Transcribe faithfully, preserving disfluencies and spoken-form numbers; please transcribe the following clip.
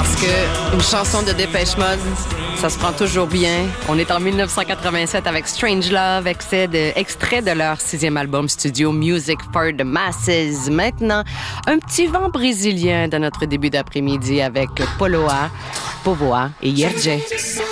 parce que une chanson de Dépêche Mode, ça se prend toujours bien. On est en dix-neuf cent quatre-vingt-sept avec Strange Love, extrait de, extrait de leur sixième album studio Music for the Masses. Maintenant, un petit vent brésilien dans notre début d'après-midi avec Poloa, Povoa et Yerje.